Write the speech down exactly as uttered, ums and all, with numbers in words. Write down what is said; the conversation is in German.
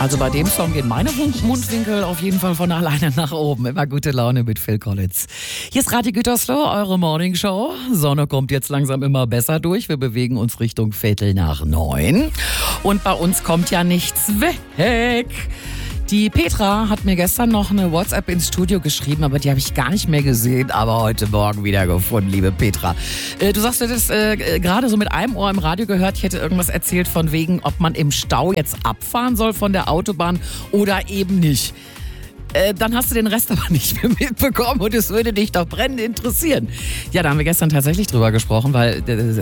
Also bei dem Song gehen meine Mundwinkel auf jeden Fall von alleine nach oben. Immer gute Laune mit Phil Collins. Hier ist Radio Gütersloh, eure Morningshow. Sonne kommt jetzt langsam immer besser durch. Wir bewegen uns Richtung Viertel nach neun. Und bei uns kommt ja nichts weg. Die Petra hat mir gestern noch eine WhatsApp ins Studio geschrieben, aber die habe ich gar nicht mehr gesehen, aber heute Morgen wieder gefunden, liebe Petra. Äh, du sagst, du hättest äh, gerade so mit einem Ohr im Radio gehört, ich hätte irgendwas erzählt von wegen, ob man im Stau jetzt abfahren soll von der Autobahn oder eben nicht. Äh, dann hast du den Rest aber nicht mehr mitbekommen und es würde dich doch brennend interessieren. Ja, da haben wir gestern tatsächlich drüber gesprochen, weil äh,